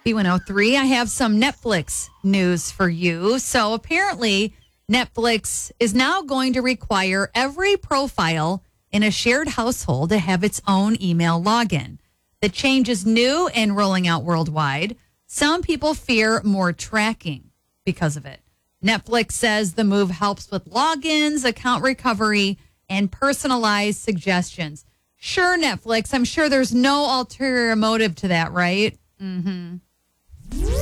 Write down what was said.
B103. I have some Netflix news for you. So apparently, Netflix is now going to require every profile in a shared household to have its own email login. The change is new and rolling out worldwide. Some people fear more tracking because of it. Netflix says the move helps with logins, account recovery, and personalized suggestions. Sure, Netflix, I'm sure there's no ulterior motive to that, right? Mm-hmm.